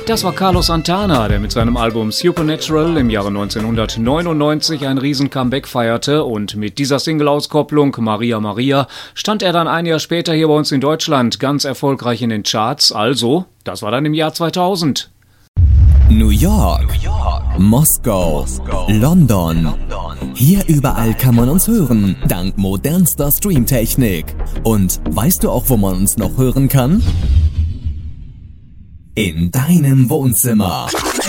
Das war Carlos Santana, der mit seinem Album Supernatural im Jahre 1999 ein Riesen-Comeback feierte, und mit dieser Single-Auskopplung Maria Maria stand er dann ein Jahr später hier bei uns in Deutschland ganz erfolgreich in den Charts. Also, das war dann im Jahr 2000. New York, Moskau, London. Hier überall kann man uns hören, dank modernster Streamtechnik. Und weißt du auch, wo man uns noch hören kann? In deinem Wohnzimmer.